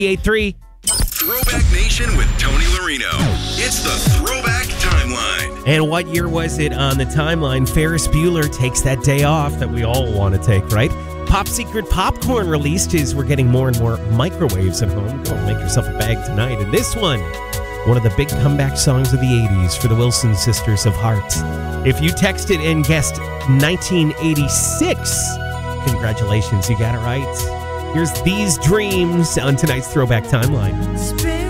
98.3. Throwback Nation with Tony Marino. It's the Throwback Timeline. And what year was it on the timeline? Ferris Bueller takes that day off that we all want to take, right? Pop Secret Popcorn released his We're Getting More and More Microwaves at Home. Go make yourself a bag tonight. And this one of the big comeback songs of the 80s for the Wilson Sisters of Heart. If you texted and guessed 1986, congratulations, you got it right. Here's These Dreams on tonight's Throwback Timeline.